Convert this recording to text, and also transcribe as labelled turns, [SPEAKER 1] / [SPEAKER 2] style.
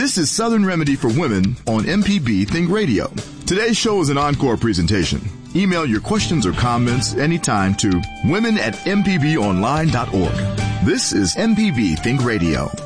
[SPEAKER 1] This is Southern Remedy for Women on MPB Think Radio. Today's show is an encore presentation. Email your questions or comments anytime to women@mpbonline.org. This is MPB Think Radio.